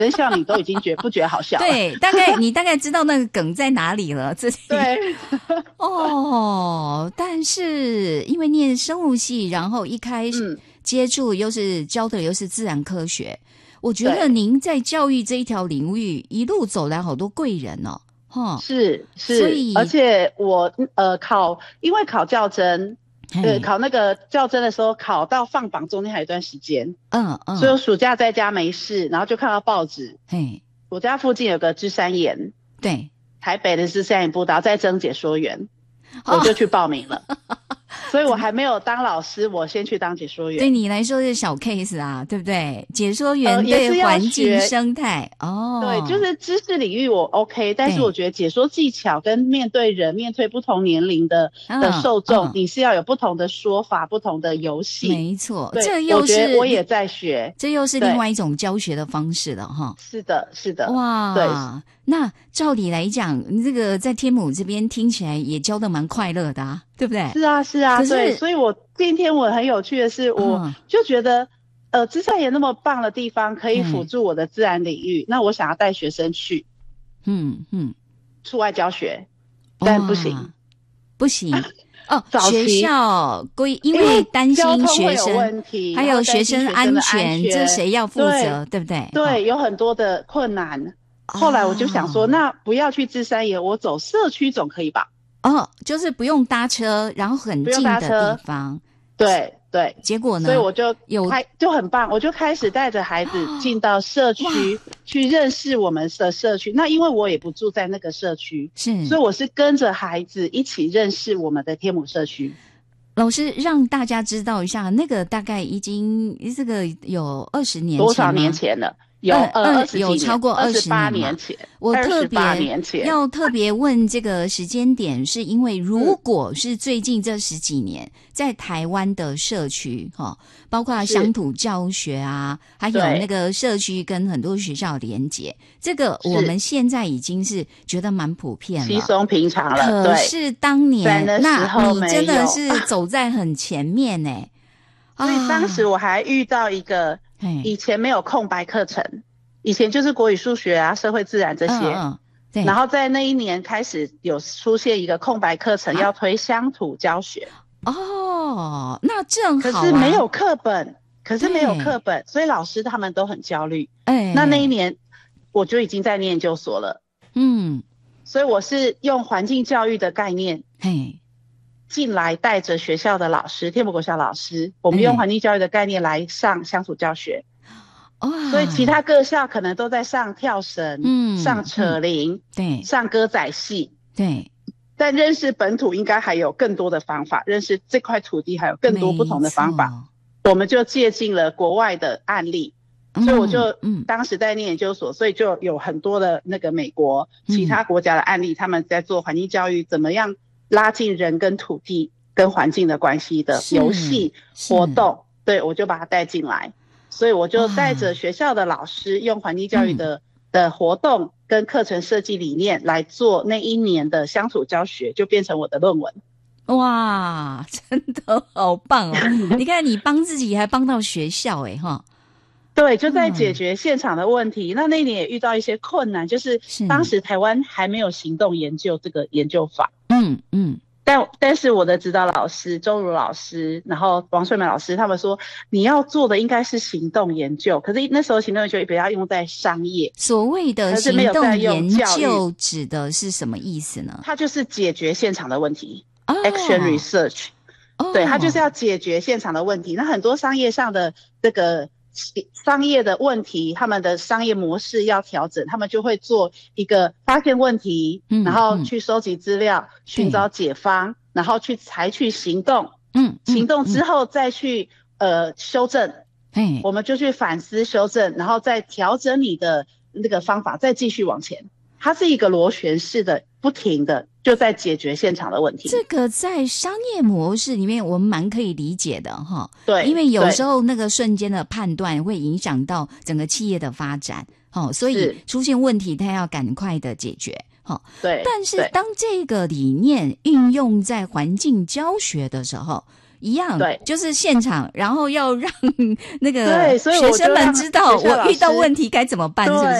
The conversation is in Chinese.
跟笑你都已经不觉得好笑了。 对，你大概知道那个梗在哪里了。 对。 哦，但是因为念生物系，然后一开始接触教的又是自然科学，我觉得您在教育这一条领域一路走来好多贵人哦。 是， 所以而且我因为考教甄，考那个教甄的时候，考到放榜中间还有一段时间，所以我暑假在家没事，然后就看到报纸，我家附近有个芝山岩， 对， 台北的芝山岩步道在征解说员，我就去报名了。所以我还没有当老师，我先去当解说员。 对你来说是小 case 啊，对不对？解说员对环境生态对，就是知识领域我 OK， 但是我觉得解说技巧跟面对人、面对不同年龄的受众，你是要有不同的说法、不同的游戏。 没错， 我觉得我也在学， 这又是另外一种教学的方式了哈。 是的，是的。 哇， 对。 那照理来讲，这个在天母这边听起来也教得蛮快乐的啊，对不对？ 是啊，是啊，对。所以我今天我很有趣的是，我就觉得，芝山岩那么棒的地方，可以辅助我的自然领域。那我想要带学生去，出外教学，但不行， 不行。学校因为担心学生问题， 还有学生安全，这谁要负责，对不对？ 对，有很多的困难。后来我就想说，那不要去芝山岩，我走社区总可以吧？ 就是不用搭车，然后很近的地方。 对对。 结果呢？ 所以我就很棒，我就开始带着孩子进到社区去认识我们的社区。那因为我也不住在那个社区，所以我是跟着孩子一起认识我们的天母社区。 老师让大家知道一下，那个大概已经这个有20年前多少年前了？有超过 28年前。 我特别问这个时间点，是因为如果是最近这10几年，在台湾的社区包括乡土教学啊，还有那个社区跟很多学校连结，这个我们现在已经是觉得蛮普遍了， 稀松平常了。 可是当年那你真的是走在很前面欸。 所以当时我还遇到一个以前没有空白课程，以前就是国语、数学啊、社会、自然这些。 对。 然后在那一年开始有出现一个空白课程，要推乡土教学。 那正好可是没有课本，所以老师他们都很焦虑。那一年我就已经在念研究所了。所以我是用环境教育的概念进来，带着学校的老师，天母国小老师，我们用环境教育的概念来上乡土教学。所以其他各校可能都在上跳绳，上扯铃， 对， 上歌仔戏， 对。 但认识本土应该还有更多的方法，认识这块土地还有更多不同的方法。我们就借鉴了国外的案例，所以我就当时在念研究所，所以就有很多的那个美国其他国家的案例，他们在做环境教育，怎么样拉近人跟土地跟环境的关系的游戏活动，对，我就把它带进来。所以我就带着学校的老师用环境教育的活动跟课程设计理念来做那一年的乡土教学，就变成我的论文。 哇，真的好棒哦！你看你帮自己还帮到学校对，就在解决现场的问题。那一年也遇到一些困难，就是当时台湾还没有行动研究这个研究法。但是我的指导老师周如老师，然后王穗美老师，他们说你要做的应该是行动研究，可是那时候行动研究比较用在商业。 所谓的行动研究指的是什么意思呢？ 它就是解决现场的问题。Action Research。对，它就是要解决现场的问题。那很多商业上的这个商业的问题，他们的商业模式要调整，他们就会做一个发现问题，然后去收集资料，寻找解方，然后去采取行动，行动之后再去修正，我们就去反思修正，然后再调整你的那个方法，再继续往前。它是一个螺旋式的，不停的就在解决现场的问题。这个在商业模式里面我们蛮可以理解的对， 因为有时候那个瞬间的判断会影响到整个企业的发展所以出现问题它要赶快的解决对。 但是当这个理念运用在环境教学的时候， 一样， 对， 就是现场，然后要让那个学生们知道我遇到问题该怎么办，是不是？